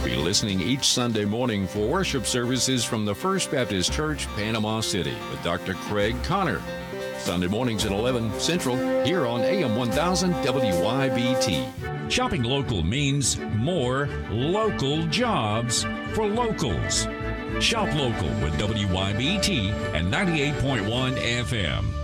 be listening each Sunday morning for worship services from the First Baptist Church, Panama City, with Dr. Craig Connor. Sunday mornings at 11 Central, here on AM 1000 WYBT. Shopping local means more local jobs for locals. Shop local with WYBT and 98.1 FM.